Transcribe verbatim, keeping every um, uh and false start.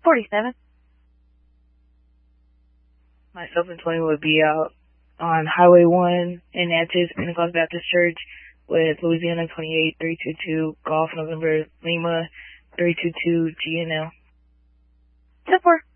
forty-seven. My self-employment would be out on Highway one in Natchez, Pentecost Baptist Church, with Louisiana twenty-eight three two two, Golf November Lima three two two G N L. ten four.